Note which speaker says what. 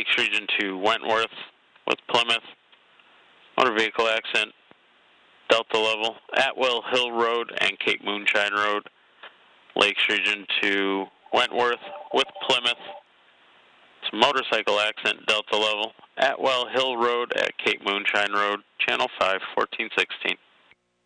Speaker 1: Lakes Region to Wentworth with Plymouth. Motor vehicle accident, Delta level, Atwell Hill Road and Cape Moonshine Road. Lakes Region to Wentworth with Plymouth. It's a motorcycle accident, Delta level, Atwell Hill Road at Cape Moonshine Road, Channel 5, 1416.